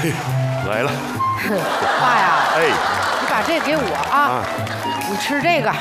来了。 爸呀， 哎， 你把这给我啊，你吃这个。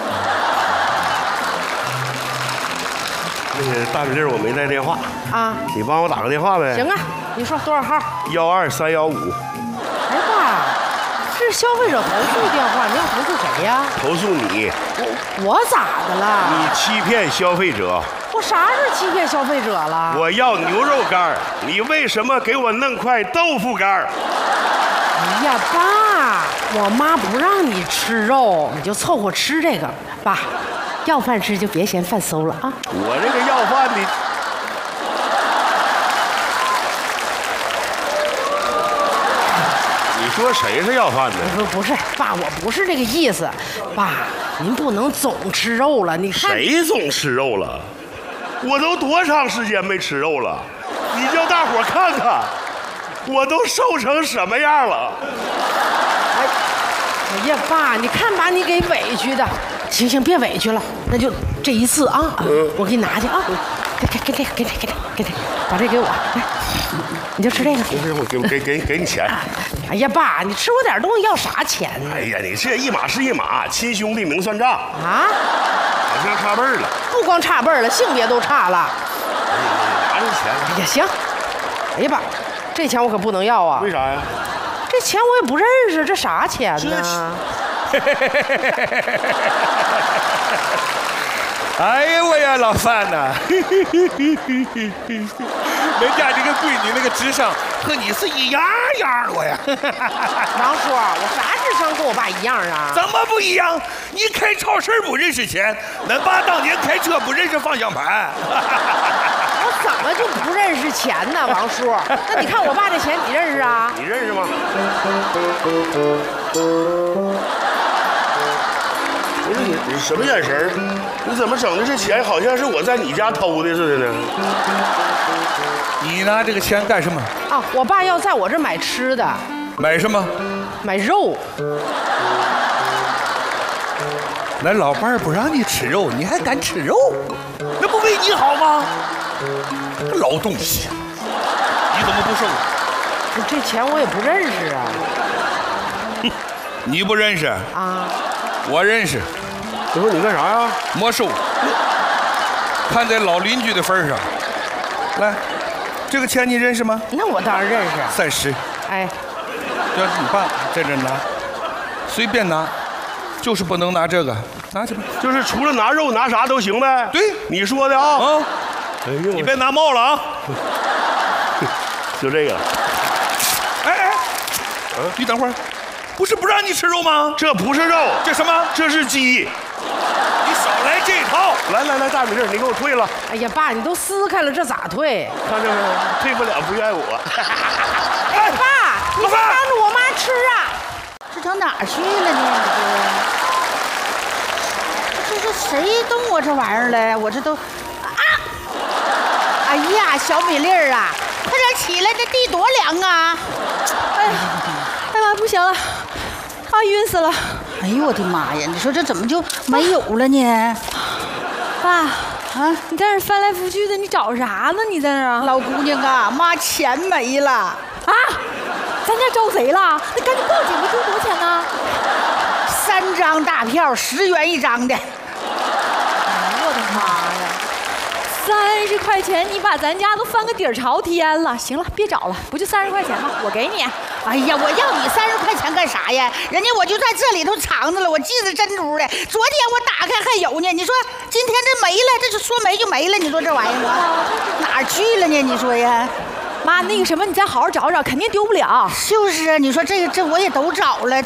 那个大米粒儿我没带电话啊， 你帮我打个电话呗。 行啊，你说多少号 ？12315。 哎爸，这是消费者投诉电话，你要投诉谁呀？ 投诉你。 我咋的了？ 你欺骗消费者。 我啥是欺骗消费者了？ 我要牛肉干儿，你为什么给我弄块豆腐干儿？ 哎呀，爸，我妈不让你吃肉，你就凑合吃这个。爸，要饭吃就别嫌饭馊了啊！ 我这个要饭的，你说谁是要饭的？ 不是，爸，我不是这个意思。爸，您不能总吃肉了。你看谁总吃肉了？我都多长时间没吃肉了？你叫大伙看看，我都瘦成什么样了？ 哎呀，爸，你看把你给委屈的。行，别委屈了，那就这一次啊，我给你拿去啊，给，把这给我，来，你就吃这个。 我给你钱。 哎呀，爸，你吃我点东西要啥钱呢？ 哎呀，你这一码是一码，亲兄弟明算账啊， 好像差辈儿了。 不光差辈儿了，性别都差了。 拿这钱。 哎呀，行。哎呀，爸，这钱我可不能要啊。 为啥呀？ 这钱我也不认识，这啥钱呢？ 哎呀我呀，老范呐，人家这个闺女那个智商和你是一样的我呀。 王叔，我啥智商跟我爸一样啊？ 怎么不一样？你开超市不认识钱，恁爸当年开车不认识方向盘。 我怎么就不认识钱呢，王叔？那你看我爸这钱，你认识啊？ 你认识吗？不是你什么眼神？你怎么整的？这钱好像是我在你家偷的似的呢。 你拿这个钱干什么？ 啊，我爸要在我这买吃的。 买什么？ 买肉。 那老伴儿不让你吃肉，你还敢吃肉？那不为你好吗？老东西，你怎么不收？ 这钱我也不认识啊。 你不认识啊？ 我认识。 我说你干啥呀？ 没收。看在老邻居的份上，来，这个钱你认识吗？ 那我当然认识。 30。 哎， 这是你爸在这拿，随便拿，就是不能拿这个，拿去吧。 就是除了拿肉拿啥都行呗。 对， 你说的啊。 啊，哎呦，你别拿冒了啊。 就这个。 哎，你等会儿，不是不让你吃肉吗？ 这不是肉， 这什么？ 这是鸡。 你少来这套！ 来，大米粒，你给我退了。 哎呀，爸，你都撕开了，这咋退？ 看着没？退不了，不怨我。 哎，爸，你别当着我妈吃啊！ 这上哪儿去了呢？这谁动我这玩意儿了？我这都啊！哎呀，小米粒儿啊，快点起来，这地多凉啊！ 哎呀，不行了，啊，晕死了！ 哎呦我的妈呀！你说这怎么就没有了呢？ 爸啊，你在这翻来覆去的，你找啥呢？你在那儿？ 老姑娘啊，妈钱没了啊！ 咱家招贼了？那赶紧报警吧！这多少钱呢 ？3张大票，10元一张的。 哎呦我的妈呀！30块钱，你把咱家都翻个底儿朝天了。行了，别找了，不就30块钱吗？我给你。 哎呀，我要你30块钱干啥呀？人家我就在这里头藏着了，我记着珍珠的。昨天我打开还有呢，你说今天这没了，这就说没就没了。你说这玩意儿哪儿去了呢？你说呀， 妈，那个什么，你再好好找找，肯定丢不了。 就是啊，你说这我也都找了。